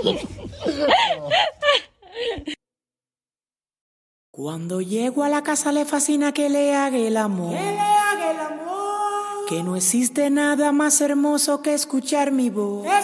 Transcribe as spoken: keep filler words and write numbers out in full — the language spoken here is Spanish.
Cuando llego a la casa le fascina que le haga el amor. Que le haga el amor. Que no existe nada más hermoso que escuchar mi voz.